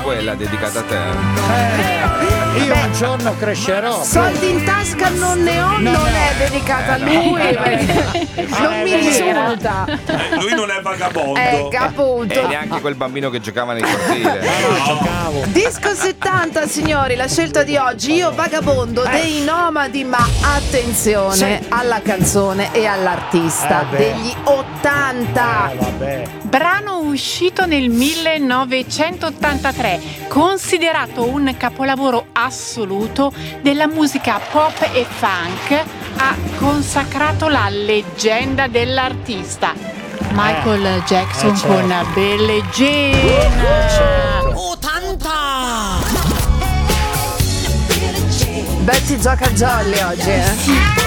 quella dedicata a te. Io un giorno crescerò. Soldi in tasca non ne ho, non è dedicata a lui perché non mi risulta. Lui non è vagabondo. Appunto. E neanche quel bambino che giocava nel cortile. Giocavo. Disco 70, signori, la scelta di oggi. Io vagabondo dei Nomadi, ma attenzione alla canzone e all'artista degli 80. Vabbè. Brano uscito nel 1983, considerato un capolavoro assoluto della musica pop e funk, ha consacrato la leggenda dell'artista. Michael Jackson certo. con Billie Jean. 80! Betsy gioca jolly oggi,